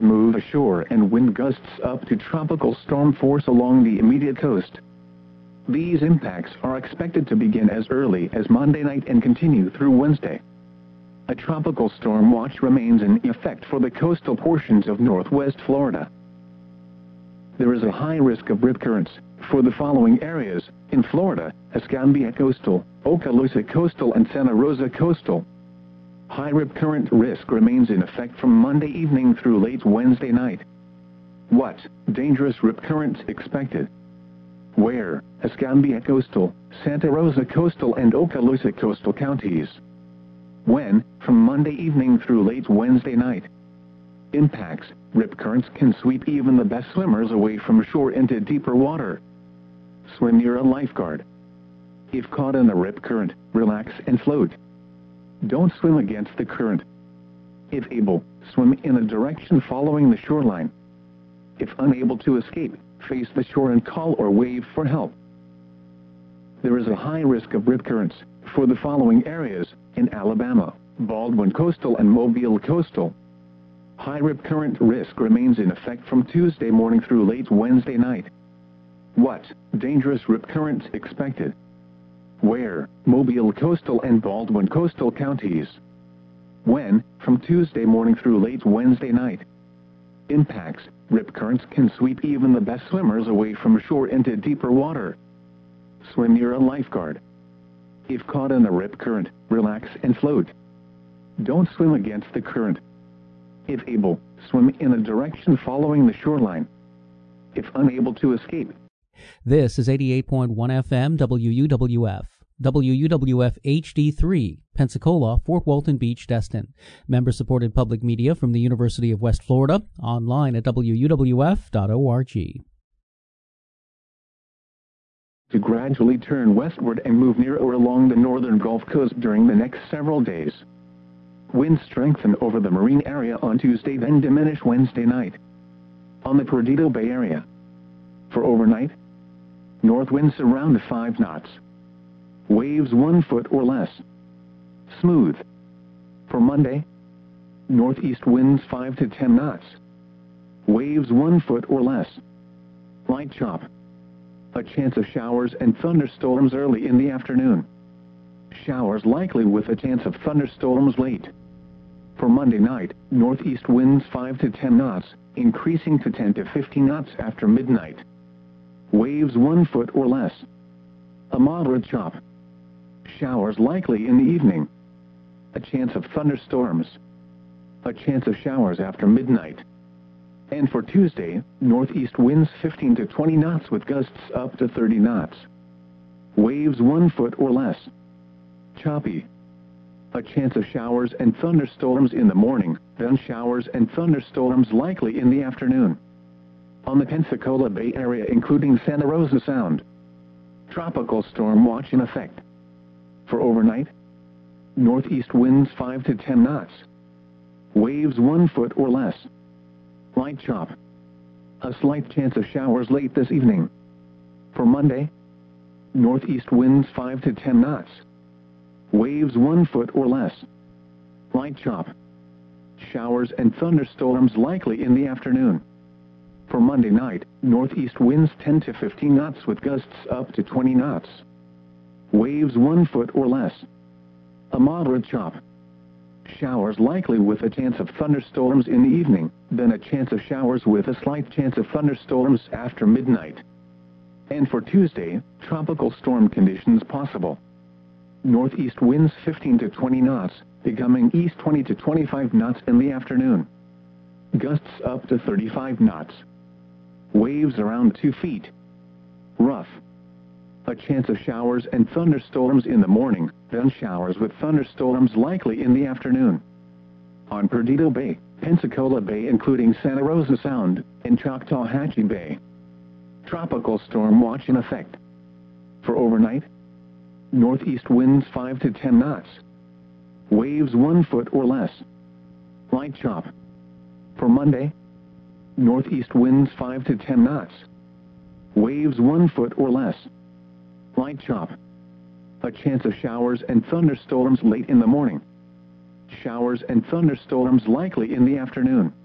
move ashore and wind gusts up to tropical storm force along the immediate coast. These impacts are expected to begin as early as Monday night and continue through Wednesday. A tropical storm watch remains in effect for the coastal portions of northwest Florida. There is a high risk of rip currents for the following areas in Florida: Escambia Coastal, Okaloosa Coastal and Santa Rosa Coastal. High rip current risk remains in effect from Monday evening through late Wednesday night. What? Dangerous rip currents expected. Where? Escambia Coastal, Santa Rosa Coastal and Okaloosa Coastal counties. When? From Monday evening through late Wednesday night. Impacts: rip currents can sweep even the best swimmers away from shore into deeper water. Swim near a lifeguard. If caught in a rip current, relax and float. Don't swim against the current. If able, swim in a direction following the shoreline. If unable to escape, face the shore and call or wave for help. There is a high risk of rip currents for the following areas in Alabama: Baldwin Coastal and Mobile Coastal. High rip current risk remains in effect from Tuesday morning through late Wednesday night. What? Dangerous rip currents expected. Where? Mobile Coastal and Baldwin Coastal counties. When? From Tuesday morning through late Wednesday night. Impacts: rip currents can sweep even the best swimmers away from shore into deeper water. Swim near a lifeguard. If caught in a rip current, relax and float. Don't swim against the current. If able, swim in a direction following the shoreline. If unable to escape. This is 88.1 FM WUWF. WUWF HD3, Pensacola, Fort Walton Beach, Destin. Member-supported public media from the University of West Florida, online at wuwf.org. To gradually turn westward and move near or along the northern Gulf Coast during the next several days. Winds strengthen over the marine area on Tuesday, then diminish Wednesday night. On the Perdido Bay area. For overnight, north winds around 5 knots. Waves 1 foot or less. Smooth. For Monday, northeast winds 5 to 10 knots. Waves 1 foot or less. Light chop. A chance of showers and thunderstorms early in the afternoon. Showers likely with a chance of thunderstorms late. For Monday night, northeast winds 5 to 10 knots, increasing to 10 to 15 knots after midnight. Waves 1 foot or less. A moderate chop. Showers likely in the evening. A chance of thunderstorms. A chance of showers after midnight. And for Tuesday, northeast winds 15 to 20 knots with gusts up to 30 knots. Waves 1 foot or less. Choppy. A chance of showers and thunderstorms in the morning, then showers and thunderstorms likely in the afternoon. On the Pensacola Bay area including Santa Rosa Sound. Tropical storm watch in effect. For overnight, northeast winds 5 to 10 knots. Waves 1 foot or less. Light chop. A slight chance of showers late this evening. For Monday, northeast winds 5 to 10 knots. Waves 1 foot or less. Light chop. Showers and thunderstorms likely in the afternoon. For Monday night, northeast winds 10 to 15 knots with gusts up to 20 knots. Waves 1 foot or less. A moderate chop. Showers likely with a chance of thunderstorms in the evening, then a chance of showers with a slight chance of thunderstorms after midnight. And for Tuesday, tropical storm conditions possible. Northeast winds 15 to 20 knots, becoming east 20 to 25 knots in the afternoon. Gusts up to 35 knots. Waves around 2 feet. Rough. A chance of showers and thunderstorms in the morning, then showers with thunderstorms likely in the afternoon. On Perdido Bay, Pensacola Bay including Santa Rosa Sound, and Choctawhatchee Bay. Tropical storm watch in effect. For overnight, northeast winds 5 to 10 knots. Waves 1 foot or less. Light chop. For Monday, northeast winds 5 to 10 knots. Waves 1 foot or less. Light chop. A chance of showers and thunderstorms late in the morning. Showers and thunderstorms likely in the afternoon.